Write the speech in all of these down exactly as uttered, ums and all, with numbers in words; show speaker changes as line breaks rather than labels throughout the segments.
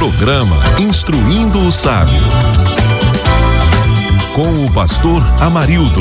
Programa Instruindo o Sábio, com o pastor Amarildo.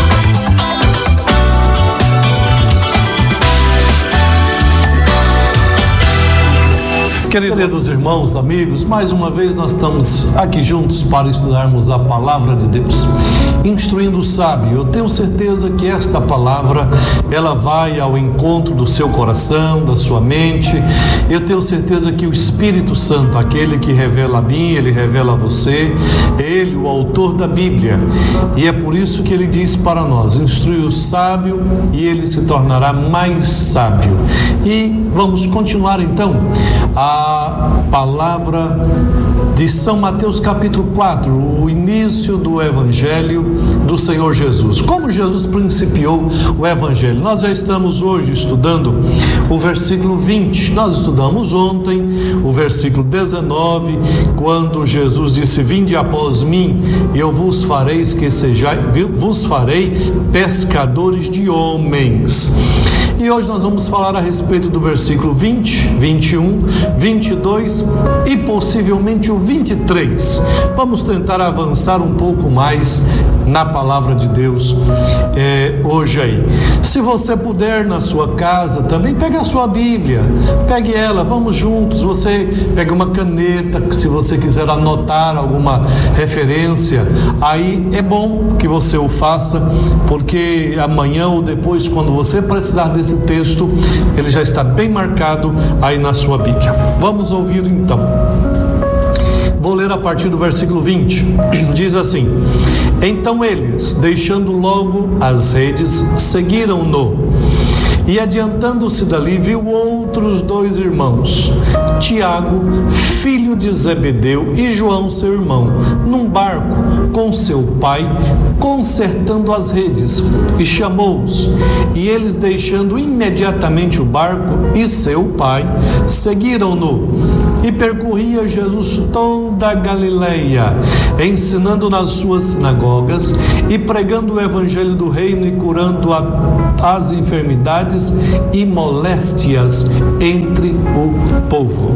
Queridos irmãos, amigos, mais uma vez nós estamos aqui juntos para estudarmos a palavra de Deus, instruindo o sábio. Eu tenho certeza que esta palavra, ela vai ao encontro do seu coração, da sua mente. Eu tenho certeza que o Espírito Santo, aquele que revela a mim, ele revela a você, é ele o autor da Bíblia, e é por isso que ele diz para nós: instrui o sábio e ele se tornará mais sábio. E vamos continuar então a a palavra de São Mateus capítulo quatro, o início do Evangelho do Senhor Jesus. Como Jesus principiou o Evangelho? Nós já estamos hoje estudando o versículo vinte. Nós estudamos ontem o versículo dezenove, quando Jesus disse: vinde após mim, e eu vos farei que sejais, vos farei pescadores de homens. E hoje nós vamos falar a respeito do versículo vinte, vinte e um, vinte e dois e possivelmente o vinte e três. Vamos tentar avançar um pouco mais na palavra de Deus é, hoje aí. Se você puder, na sua casa também, pegue a sua Bíblia, pegue ela, vamos juntos. Você pega uma caneta, se você quiser anotar alguma referência, aí é bom que você o faça, porque amanhã ou depois, quando você precisar desse texto, ele já está bem marcado aí na sua Bíblia. Vamos ouvir então. Vou ler a partir do versículo vinte. Diz assim: então eles, deixando logo as redes, seguiram-no. E adiantando-se dali, viu outros dois irmãos, Tiago, filho de Zebedeu, e João, seu irmão, num barco com seu pai, consertando as redes, e chamou-os. E eles, deixando imediatamente o barco e seu pai, seguiram-no. E percorria Jesus toda a Galileia, ensinando nas suas sinagogas e pregando o evangelho do reino e curando a, as enfermidades e moléstias entre o povo.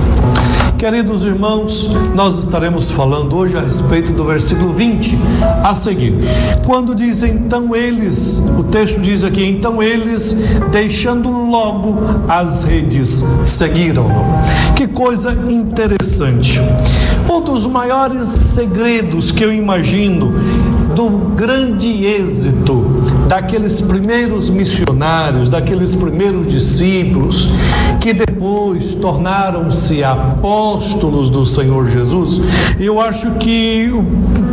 Queridos irmãos, nós estaremos falando hoje a respeito do versículo vinte a seguir. Quando diz então eles, o texto diz aqui: então eles, deixando logo as redes, seguiram-no. Que coisa interessante. Um dos maiores segredos que eu imagino do grande êxito daqueles primeiros missionários, daqueles primeiros discípulos, que depois tornaram-se apóstolos do Senhor Jesus, eu acho que o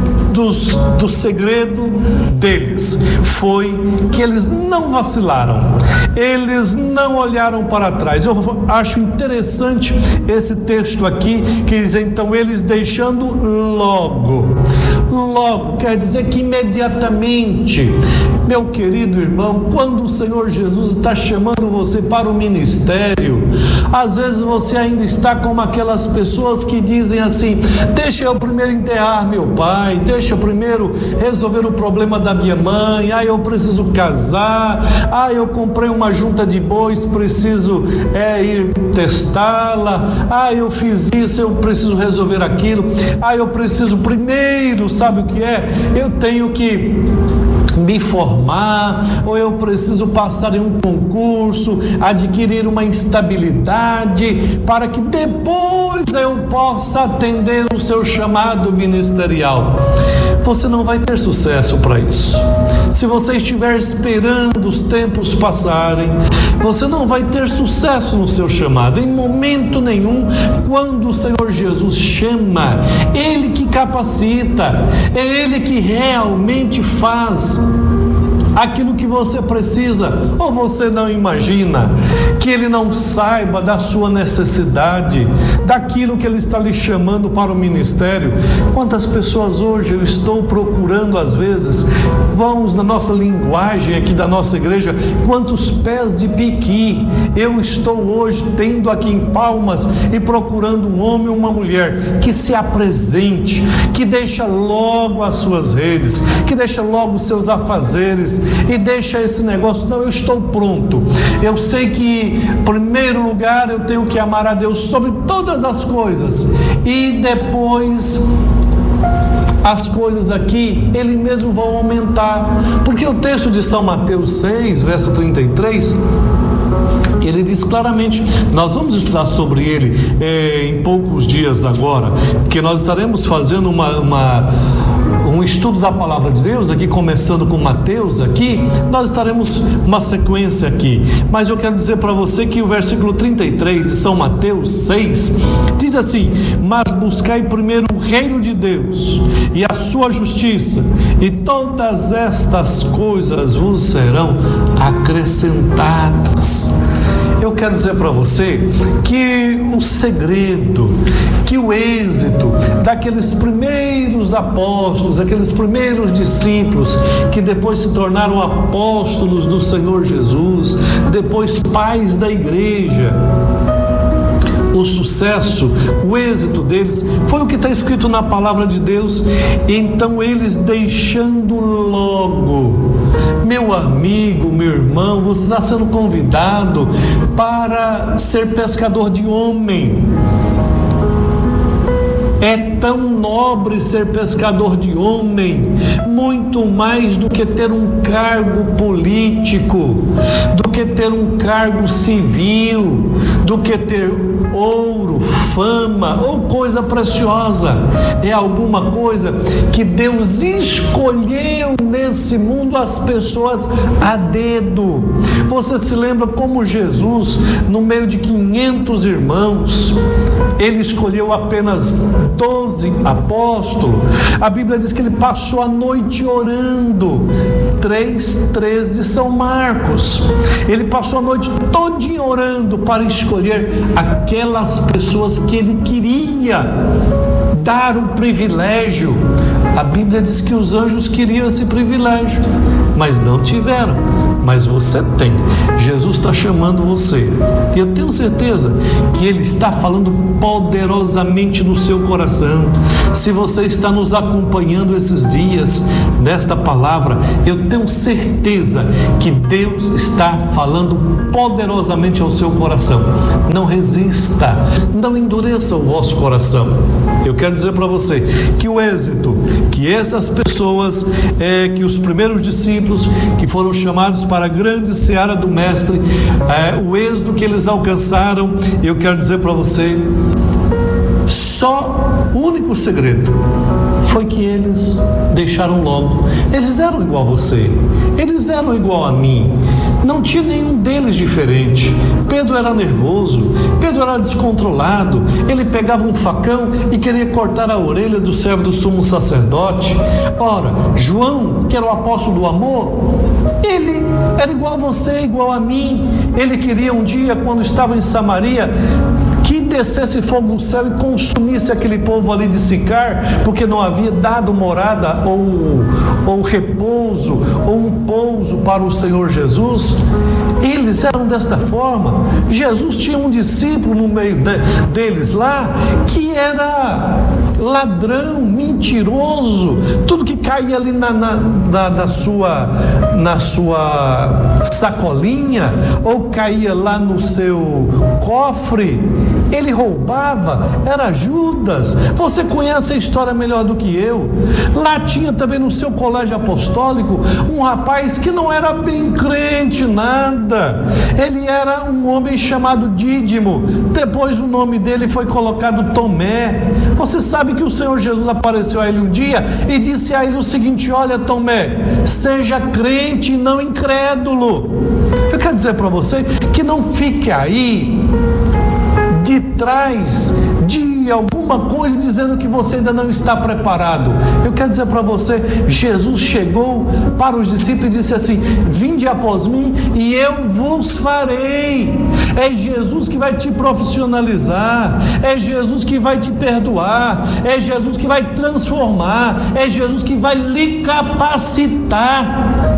Dos, do segredo deles foi que eles não vacilaram, eles não olharam para trás. Eu acho interessante esse texto aqui que diz: então eles, deixando logo. Logo quer dizer que imediatamente. Meu querido irmão, quando o Senhor Jesus está chamando você para o ministério, às vezes você ainda está como aquelas pessoas que dizem assim: deixa eu primeiro enterrar meu pai, deixa eu primeiro resolver o problema da minha mãe, ah, eu preciso casar, ah, eu comprei uma junta de bois, preciso é, ir testá-la, ah, eu fiz isso, eu preciso resolver aquilo, ah, eu preciso primeiro, sabe o que é? Eu tenho que me formar, ou eu preciso passar em um concurso, adquirir uma estabilidade, para que depois eu possa atender o seu chamado ministerial. Você não vai ter sucesso para isso. Se você estiver esperando os tempos passarem, você não vai ter sucesso no seu chamado, em momento nenhum. Quando o Senhor Jesus chama, Ele que capacita, é Ele que realmente faz aquilo que você precisa. Ou você não imagina que Ele não saiba da sua necessidade, daquilo que Ele está lhe chamando para o ministério? Quantas pessoas hoje eu estou procurando, às vezes, vamos na nossa linguagem aqui da nossa igreja, quantos pés de piqui eu estou hoje tendo aqui em Palmas e procurando um homem ou uma mulher que se apresente, que deixa logo as suas redes, que deixa logo os seus afazeres, e deixa esse negócio, não, eu estou pronto, eu sei que em primeiro lugar eu tenho que amar a Deus sobre todas as coisas, e depois as coisas aqui, Ele mesmo vão aumentar, porque o texto de São Mateus seis, verso trinta e três, ele diz claramente, nós vamos estudar sobre ele é, em poucos dias agora, porque nós estaremos fazendo uma, uma, um estudo da palavra de Deus, aqui começando com Mateus, aqui, nós estaremos uma sequência aqui, mas eu quero dizer para você que o versículo trinta e três de São Mateus seis, diz assim, mas buscai primeiro o reino de Deus e a sua justiça, e todas estas coisas vos serão acrescentadas. Eu quero dizer para você que o segredo, que o êxito daqueles primeiros apóstolos, aqueles primeiros discípulos que depois se tornaram apóstolos do Senhor Jesus, depois pais da igreja, o sucesso, o êxito deles foi o que está escrito na palavra de Deus. Então eles, deixando logo, meu amigo, meu irmão, você está sendo convidado para ser pescador de homem. É tão nobre ser pescador de homem, muito mais do que ter um cargo político, do que ter um cargo civil, do que ter ouro, fama ou coisa preciosa. É alguma coisa que Deus escolheu nesse mundo as pessoas a dedo. Você se lembra como Jesus, no meio de quinhentos irmãos, ele escolheu apenas doze apóstolos. A Bíblia diz que ele passou a noite orando. três, três de São Marcos. Ele passou a noite todinha orando para escolher aquelas pessoas que ele queria dar o privilégio. A Bíblia diz que os anjos queriam esse privilégio, mas não tiveram. Mas você tem. Jesus está chamando você. E eu tenho certeza que Ele está falando poderosamente no seu coração. Se você está nos acompanhando esses dias nesta palavra, eu tenho certeza que Deus está falando poderosamente ao seu coração. Não resista, não endureça o vosso coração. Eu quero dizer para você que o êxito, que estas pessoas, é, que os primeiros discípulos que foram chamados para a grande seara do Mestre, é, o êxito que eles alcançaram, eu quero dizer para você, só o único segredo foi que eles deixaram logo. Eles eram igual a você, eles eram igual a mim, não tinha nenhum deles diferente. Pedro era nervoso, Pedro era descontrolado, ele pegava um facão e queria cortar a orelha do servo do sumo sacerdote. Ora, João, que era o apóstolo do amor, ele era igual a você, igual a mim. Ele queria um dia, quando estava em Samaria, que descesse fogo do céu e consumisse aquele povo ali de Sicar, porque não havia dado morada ou, ou repouso ou um pouso para o Senhor Jesus. Eles eram desta forma. Jesus tinha um discípulo no meio de, deles lá, que era ladrão, mentiroso, tudo que caía ali na, na, na, na, sua, na sua sacolinha ou caía lá no seu cofre, ele roubava. Era Judas. Você conhece a história melhor do que eu. Lá tinha também no seu colégio apostólico um rapaz que não era bem crente, nada. Ele era um homem chamado Dídimo. Depois o nome dele foi colocado Tomé. Você sabe que o Senhor Jesus apareceu a ele um dia e disse a ele o seguinte: olha, Tomé, seja crente e não incrédulo. Eu quero dizer para você que não fique aí de trás de alguma coisa dizendo que você ainda não está preparado. Eu quero dizer para você, Jesus chegou para os discípulos e disse assim: vinde após mim e eu vos farei. É Jesus que vai te profissionalizar, é Jesus que vai te perdoar, é Jesus que vai transformar, é Jesus que vai lhe capacitar.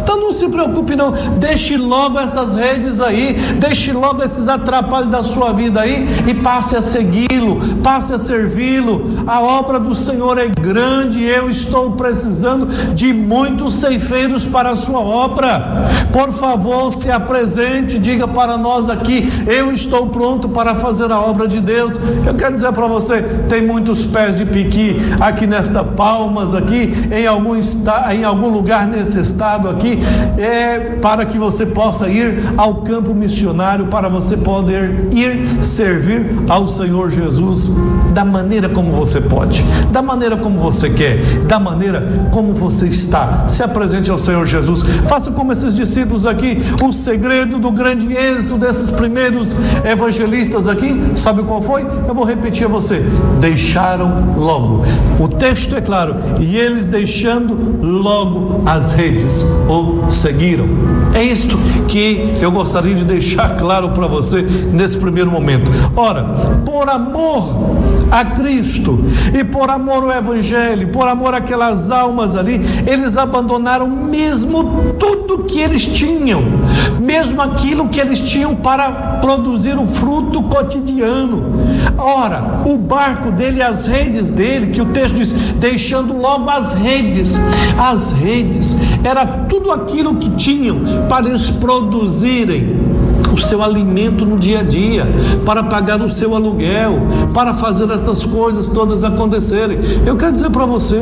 Então não se preocupe não, deixe logo essas redes aí, deixe logo esses atrapalhos da sua vida aí e passe a segui-lo, passe a servi-lo. A obra do Senhor é grande e eu estou precisando de muitos ceifeiros para a sua obra. Por favor, se apresente, diga para nós aqui: eu estou pronto para fazer a obra de Deus. Eu quero dizer para você, tem muitos pés de piqui aqui nesta Palmas, aqui em algum, esta, em algum lugar nesse estado aqui, é, para que você possa ir ao campo missionário, para você poder ir servir ao Senhor Jesus da maneira como você pode, da maneira como você quer, da maneira como você está. Se apresente ao Senhor Jesus, faça como esses discípulos aqui. O segredo do grande êxito desses primeiros evangelistas aqui, sabe qual foi? Eu vou repetir a você: deixaram logo. O texto é claro: e eles, deixando logo as redes, o seguiram. É isto que eu gostaria de deixar claro para você nesse primeiro momento. Ora, por amor a Cristo e por amor ao Evangelho, por amor àquelas almas ali, eles abandonaram mesmo tudo que eles tinham, mesmo aquilo que eles tinham para produzir o fruto cotidiano. Ora, o barco dele, as redes dele, que o texto diz, deixando logo as redes, as redes, era tudo aquilo que tinham para eles produzirem o seu alimento no dia a dia, para pagar o seu aluguel, para fazer essas coisas todas acontecerem. Eu quero dizer para você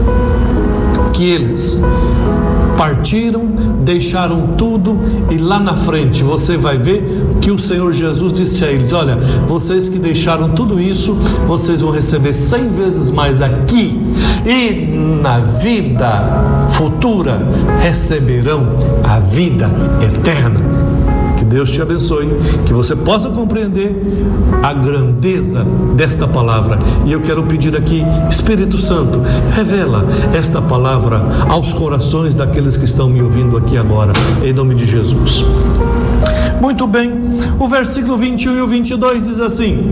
que eles partiram, deixaram tudo, e lá na frente você vai ver que o Senhor Jesus disse a eles: olha, vocês que deixaram tudo isso, vocês vão receber cem vezes mais aqui, e na vida futura receberão a vida eterna. Que Deus te abençoe, que você possa compreender a grandeza desta palavra. E eu quero pedir aqui: Espírito Santo, revela esta palavra aos corações daqueles que estão me ouvindo aqui agora, em nome de Jesus. Muito bem, o versículo vinte e um e o vinte e dois diz assim: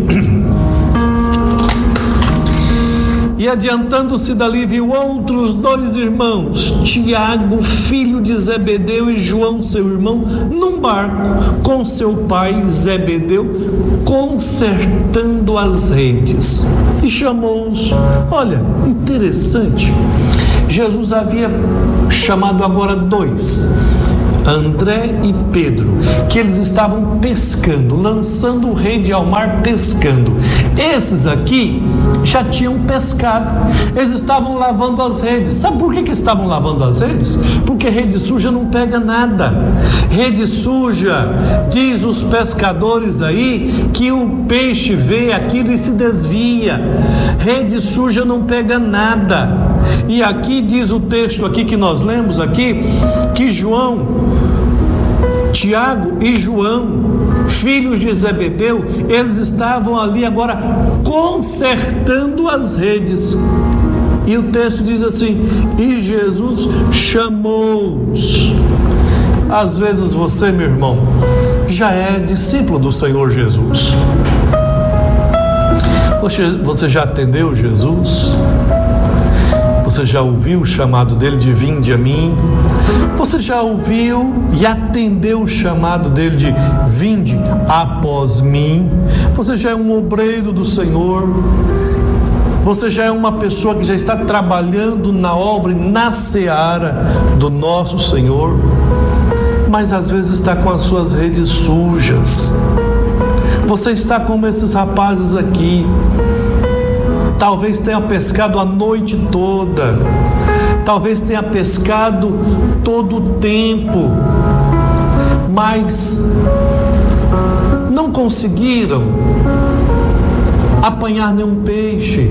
e adiantando-se dali, viu outros dois irmãos, Tiago, filho de Zebedeu, e João, seu irmão, num barco com seu pai Zebedeu, consertando as redes, e chamou-os. Olha, interessante, Jesus havia chamado agora dois, André e Pedro, que eles estavam pescando, lançando rede ao mar, pescando. Esses aqui já tinham pescado, eles estavam lavando as redes. Sabe por que que estavam lavando as redes? Porque rede suja não pega nada. Rede suja, diz os pescadores aí, que o peixe vê aquilo e se desvia. Rede suja não pega nada. E aqui diz o texto aqui que nós lemos aqui, que João, Tiago e João, filhos de Zebedeu, eles estavam ali agora consertando as redes. E o texto diz assim: e Jesus chamou-os. Às vezes você, meu irmão, já é discípulo do Senhor Jesus. Você, você já atendeu Jesus? Você já ouviu o chamado dele de vinde a mim? Você já ouviu e atendeu o chamado dele de vinde após mim? Você já é um obreiro do Senhor? Você já é uma pessoa que já está trabalhando na obra e na seara do nosso Senhor? Mas às vezes está com as suas redes sujas. Você está como esses rapazes aqui. Talvez tenha pescado a noite toda, talvez tenha pescado todo o tempo, mas não conseguiram apanhar nenhum peixe.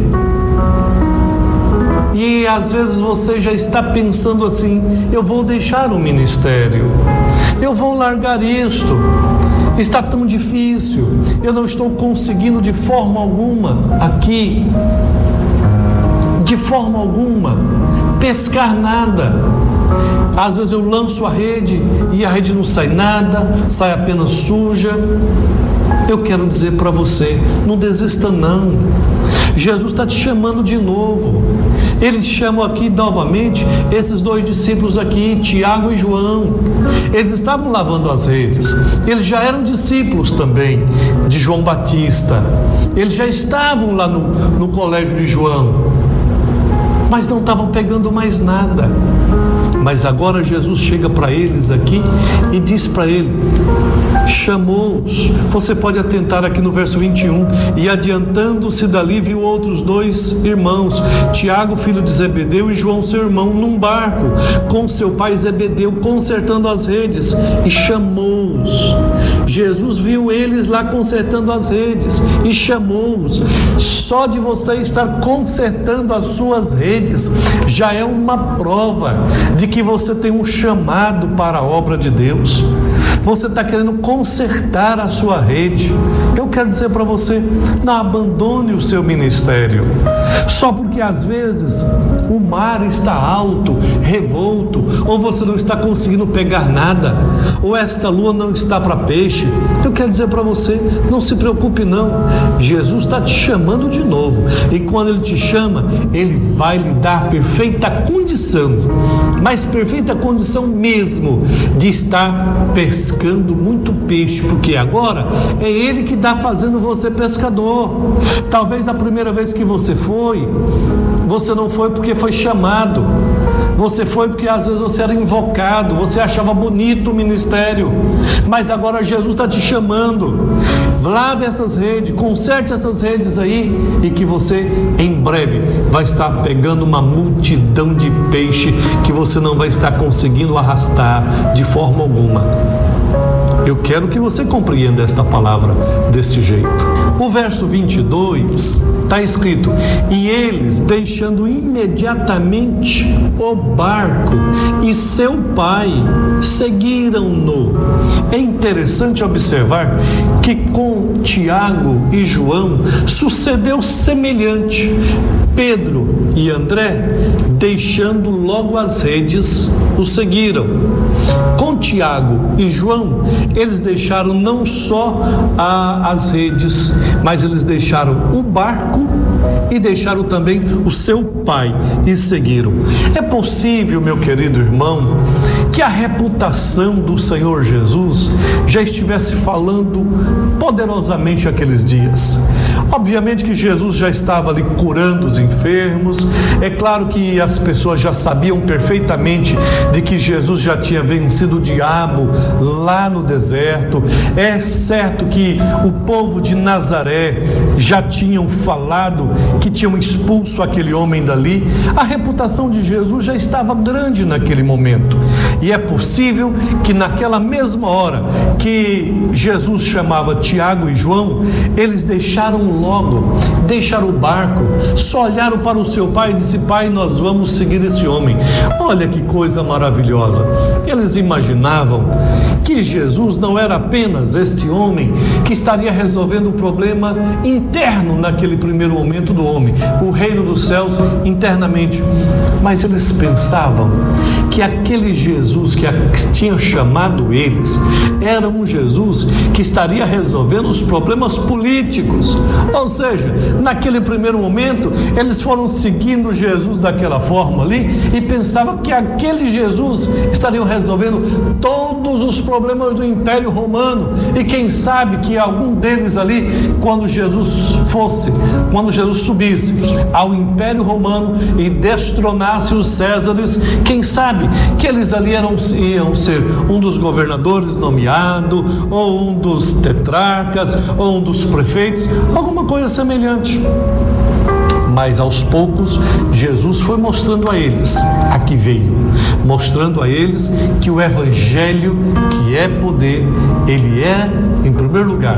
E às vezes você já está pensando assim: eu vou deixar o ministério, eu vou largar isto, está tão difícil, eu não estou conseguindo de forma alguma aqui, de forma alguma, pescar nada. Às vezes eu lanço a rede e a rede não sai nada, sai apenas suja. Eu quero dizer para você: não desista não. Jesus está te chamando de novo. Eles chamam aqui novamente esses dois discípulos aqui, Tiago e João. Eles estavam lavando as redes. Eles já eram discípulos também de João Batista. Eles já estavam lá no, no colégio de João, mas não estavam pegando mais nada. Mas agora Jesus chega para eles aqui e diz para ele, chamou-os. Você pode atentar aqui no verso vinte e um. E adiantando-se dali, viu outros dois irmãos, Tiago, filho de Zebedeu, e João, seu irmão, num barco, com seu pai Zebedeu, consertando as redes, e chamou-os. Jesus viu eles lá consertando as redes e chamou-os. Só de você estar consertando as suas redes já é uma prova de que você tem um chamado para a obra de Deus. Você está querendo consertar a sua rede. Eu quero dizer para você, não abandone o seu ministério só porque às vezes o mar está alto, revolto, ou você não está conseguindo pegar nada, ou esta lua não está para peixe. Eu quero dizer para você, não se preocupe não, Jesus está te chamando de novo, e quando Ele te chama, Ele vai lhe dar perfeita condição, mas perfeita condição mesmo, de estar pescando muito peixe, porque agora é Ele que está fazendo você pescador. Talvez a primeira vez que você foi, você não foi porque foi chamado, você foi porque às vezes você era invocado, você achava bonito o ministério, mas agora Jesus está te chamando. Lave essas redes, conserte essas redes aí, e que você em breve vai estar pegando uma multidão de peixe que você não vai estar conseguindo arrastar de forma alguma. Eu quero que você compreenda esta palavra desse jeito. O verso vinte e dois está escrito: e eles, deixando imediatamente o barco e seu pai, seguiram-no. É interessante observar que com Tiago e João sucedeu semelhante. Pedro e André, deixando logo as redes, o seguiram. Com Tiago e João, eles deixaram não só a, as redes, mas eles deixaram o barco e deixaram também o seu pai e seguiram. É possível, meu querido irmão, que a reputação do Senhor Jesus já estivesse falando poderosamente aqueles dias. Obviamente que Jesus já estava ali curando os enfermos. É claro que as pessoas já sabiam perfeitamente de que Jesus já tinha vencido o diabo lá no deserto. É certo que o povo de Nazaré já tinham falado que tinham expulso aquele homem dali. A reputação de Jesus já estava grande naquele momento. E é possível que naquela mesma hora que Jesus chamava Tiago e João, eles deixaram logo, deixaram o barco, só olharam para o seu pai e disse: pai, nós vamos seguir esse homem. Olha que coisa maravilhosa. Eles imaginavam que Jesus não era apenas este homem que estaria resolvendo o problema interno naquele primeiro momento do homem, o reino dos céus internamente, mas eles pensavam que aquele Jesus que tinha chamado eles era um Jesus que estaria resolvendo os problemas políticos. Ou seja, naquele primeiro momento eles foram seguindo Jesus daquela forma ali e pensavam que aquele Jesus estaria resolvendo todos os problemas do Império Romano, e quem sabe que algum deles ali, quando Jesus fosse, quando Jesus subisse ao Império Romano e destronasse os Césares, quem sabe que eles ali eram, iam ser um dos governadores nomeado, ou um dos tetrarcas, ou um dos prefeitos, alguma coisa semelhante. Mas aos poucos Jesus foi mostrando a eles a que veio, mostrando a eles que o Evangelho, que é poder, ele é, em primeiro lugar,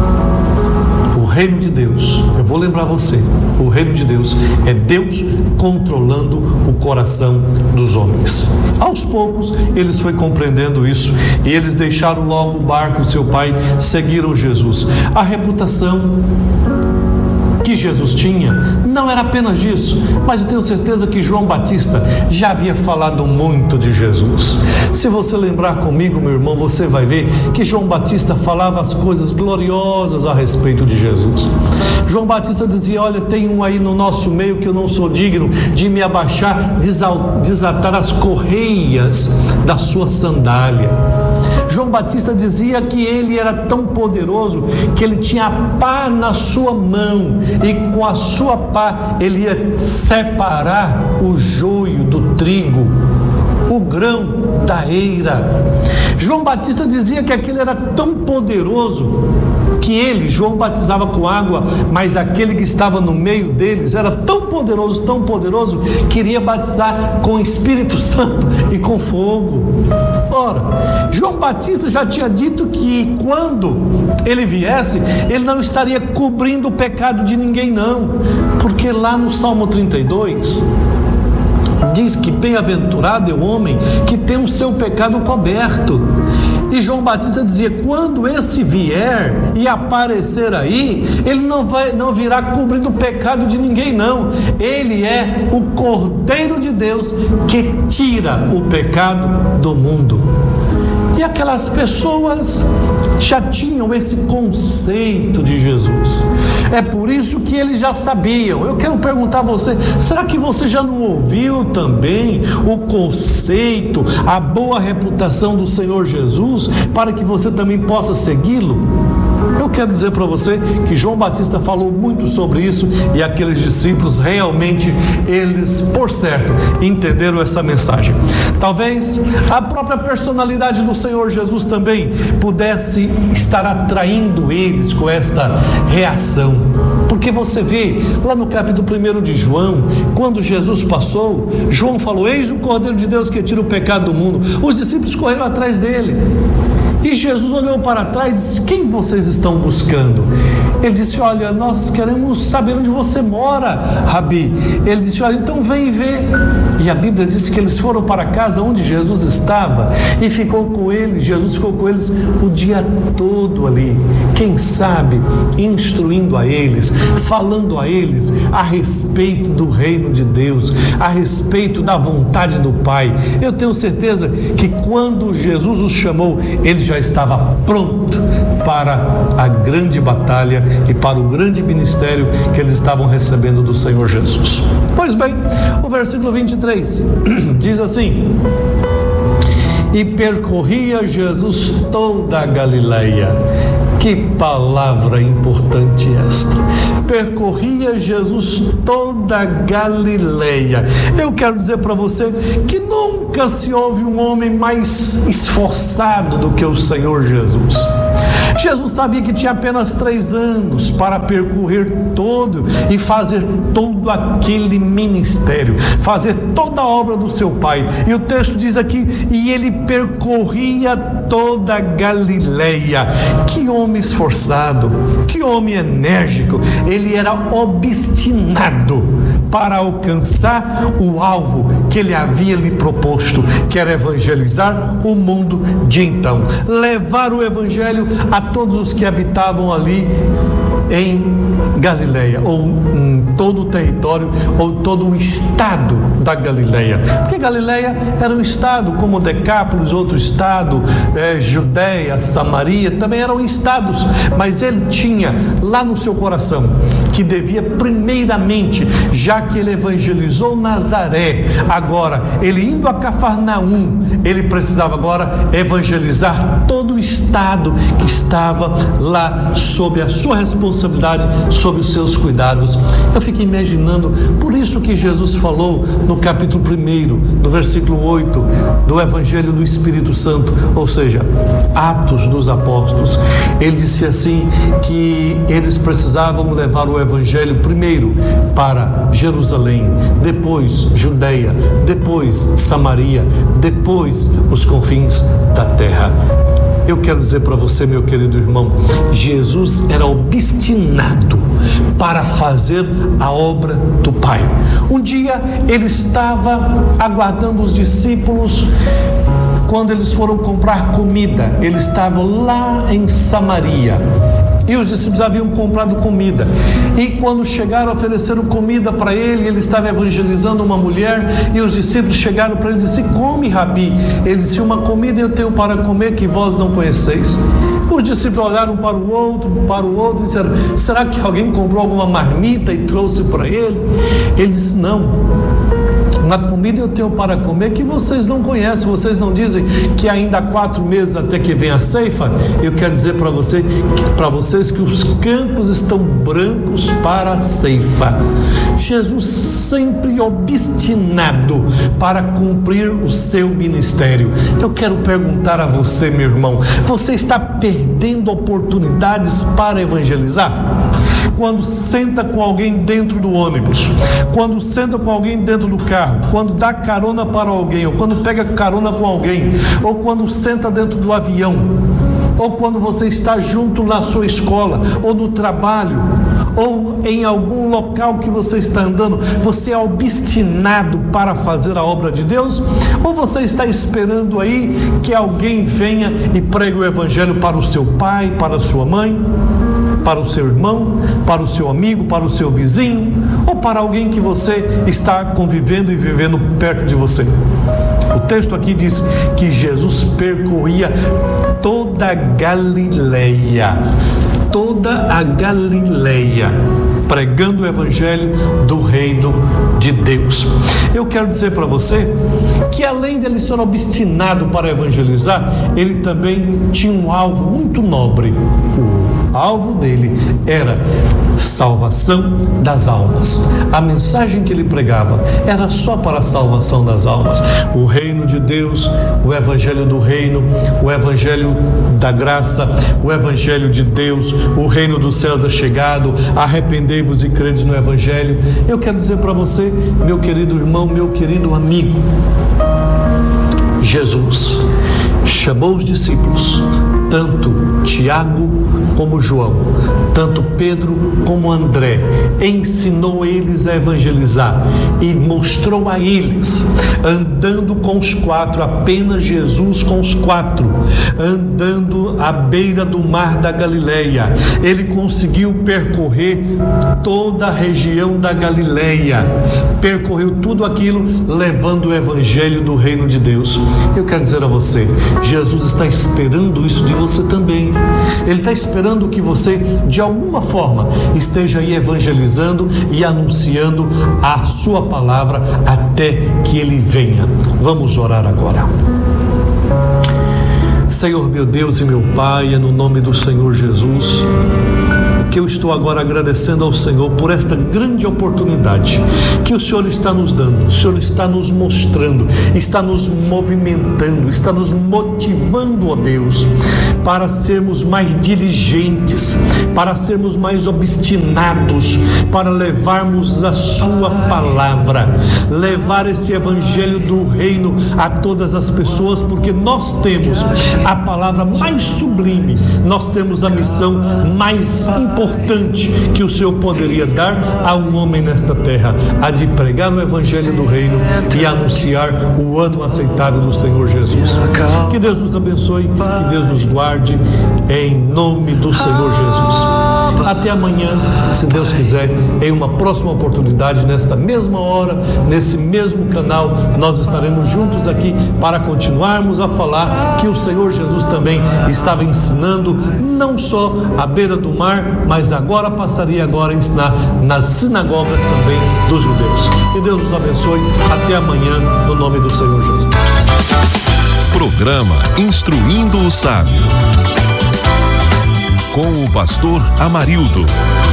o reino de Deus. Eu vou lembrar você, o reino de Deus é Deus controlando o coração dos homens. Aos poucos eles foram compreendendo isso, e eles deixaram logo o barco e seu pai, seguiram Jesus. A reputação que que Jesus tinha não era apenas isso, mas eu tenho certeza que João Batista já havia falado muito de Jesus. Se você lembrar comigo, meu irmão, você vai ver que João Batista falava as coisas gloriosas a respeito de Jesus. João Batista dizia: olha, tem um aí no nosso meio que eu não sou digno de me abaixar, desatar as correias da sua sandália. João Batista dizia que ele era tão poderoso que ele tinha a pá na sua mão e com a sua pá ele ia separar o joio do trigo, o grão da eira. João Batista dizia que aquele era tão poderoso que ele, João, batizava com água, mas aquele que estava no meio deles era tão poderoso, tão poderoso, que iria batizar com o Espírito Santo e com fogo. Ora, João Batista já tinha dito que quando ele viesse, ele não estaria cobrindo o pecado de ninguém, não, porque lá no Salmo trinta e dois diz que bem-aventurado é o homem que tem o seu pecado coberto. E João Batista dizia: quando esse vier e aparecer aí, ele não, vai, não virá cobrindo o pecado de ninguém, não. Ele é o Cordeiro de Deus que tira o pecado do mundo. E aquelas pessoas já tinham esse conceito de Jesus. É por isso que eles já sabiam. Eu quero perguntar a você: será que você já não ouviu também o conceito, a boa reputação do Senhor Jesus, para que você também possa segui-lo? Eu quero dizer para você que João Batista falou muito sobre isso, e aqueles discípulos realmente, eles, por certo, entenderam essa mensagem. Talvez a própria personalidade do Senhor Jesus também pudesse estar atraindo eles com esta reação. Porque você vê lá no capítulo primeiro de João, quando Jesus passou, João falou: eis o Cordeiro de Deus que tira o pecado do mundo. Os discípulos correram atrás dele. E Jesus olhou para trás e disse: quem vocês estão buscando? Ele disse: olha, nós queremos saber onde você mora, Rabi. Ele disse: olha, então vem ver. E a Bíblia diz que eles foram para a casa onde Jesus estava e ficou com eles. Jesus ficou com eles o dia todo ali. Quem sabe, instruindo a eles, falando a eles a respeito do reino de Deus, a respeito da vontade do Pai. Eu tenho certeza que quando Jesus os chamou, ele já estava pronto para a grande batalha e para o grande ministério que eles estavam recebendo do Senhor Jesus. Pois bem, o versículo vinte e três diz assim: e percorria Jesus toda a Galileia. Que palavra importante esta! Percorria Jesus toda a Galileia. Eu quero dizer para você que nunca se houve um homem mais esforçado do que o Senhor Jesus. Jesus sabia que tinha apenas três anos para percorrer todo e fazer todo aquele ministério, fazer toda a obra do seu Pai. E o texto diz aqui: e ele percorria toda a Galileia. Que homem esforçado, que homem enérgico. Ele era obstinado para alcançar o alvo que ele havia lhe proposto, que era evangelizar o mundo de então, levar o evangelho a todos os que habitavam ali em Galileia, ou em todo o território, ou todo o estado da Galileia, porque Galileia era um estado, como Decápolis, outro estado, é, Judéia, Samaria, também eram estados, mas ele tinha lá no seu coração que devia primeiramente, já que ele evangelizou Nazaré, agora ele indo a Cafarnaum, ele precisava agora evangelizar todo o estado que estava lá sob a sua responsabilidade, sob os seus cuidados. Eu fico imaginando, por isso que Jesus falou no capítulo primeiro, do versículo oito, do Evangelho do Espírito Santo, ou seja, Atos dos Apóstolos. Ele disse assim, que eles precisavam levar o Evangelho primeiro para Jerusalém, depois Judeia, depois Samaria, depois os confins da terra. Eu quero dizer para você, meu querido irmão, Jesus era obstinado para fazer a obra do Pai. Um dia ele estava aguardando os discípulos quando eles foram comprar comida. Ele estava lá em Samaria E os discípulos haviam comprado comida. E quando chegaram, ofereceram comida para ele. Ele estava evangelizando uma mulher. E os discípulos chegaram para ele e disseram: come, Rabi. Ele disse: uma comida eu tenho para comer que vós não conheceis. Os discípulos olharam para o outro, para o outro e disseram: será que alguém comprou alguma marmita e trouxe para ele? Ele disse: não. Uma comida eu tenho para comer que vocês não conhecem. Vocês não dizem que ainda há quatro meses até que venha a ceifa? Eu quero dizer para você, para vocês que os campos estão brancos para a ceifa. Jesus sempre obstinado para cumprir o seu ministério. Eu quero perguntar a você, meu irmão, você está perdendo oportunidades para evangelizar? Quando senta com alguém dentro do ônibus, quando senta com alguém dentro do carro, quando dá carona para alguém, ou quando pega carona com alguém, ou quando senta dentro do avião, ou quando você está junto na sua escola, ou no trabalho, ou em algum local que você está andando, você é obstinado para fazer a obra de Deus? Ou você está esperando aí que alguém venha e pregue o evangelho para o seu pai, para a sua mãe, para o seu irmão, para o seu amigo, para o seu vizinho, ou para alguém que você está convivendo e vivendo perto de você? O texto aqui diz que Jesus percorria toda a Galileia, toda a Galileia, pregando o evangelho do reino de Deus. Eu quero dizer para você que, além dele ser obstinado para evangelizar, ele também tinha um alvo muito nobre. O alvo dele era salvação das almas. A mensagem que ele pregava era só para a salvação das almas. O reino de Deus, o evangelho do reino, o evangelho da graça, o evangelho de Deus, o reino dos céus é chegado, arrependei-vos e credes no evangelho. Eu quero dizer para você, meu querido irmão, meu querido amigo, Jesus chamou os discípulos, tanto Tiago como João, tanto Pedro como André, ensinou eles a evangelizar e mostrou a eles, andando com os quatro, apenas Jesus com os quatro, andando à beira do mar da Galileia. Ele conseguiu percorrer toda a região da Galileia, percorreu tudo aquilo levando o evangelho do reino de Deus. Eu quero dizer a você, Jesus está esperando isso de você também. Ele está esperando que você, de alguma forma, esteja aí evangelizando e anunciando a sua palavra até que Ele venha. Vamos orar agora. Senhor, meu Deus e meu Pai, é no nome do Senhor Jesus que eu estou agora agradecendo ao Senhor por esta grande oportunidade que o Senhor está nos dando, o Senhor está nos mostrando, está nos movimentando, está nos motivando, ó Deus, para sermos mais diligentes, para sermos mais obstinados, para levarmos a sua palavra, levar esse evangelho do reino a todas as pessoas, porque nós temos a palavra mais sublime, nós temos a missão mais importante que o Senhor poderia dar a um homem nesta terra, a de pregar o evangelho do reino e anunciar o ano aceitável do Senhor Jesus. Que Deus nos abençoe, que Deus nos guarde, em nome do Senhor Jesus. Até amanhã, se Deus quiser, em uma próxima oportunidade, nesta mesma hora, nesse mesmo canal, nós estaremos juntos aqui para continuarmos a falar que o Senhor Jesus também estava ensinando, não só à beira do mar, mas agora passaria agora a ensinar nas sinagogas também dos judeus. Que Deus nos abençoe. Até amanhã, no nome do Senhor Jesus.
Programa Instruindo o Sábio, com o pastor Amarildo.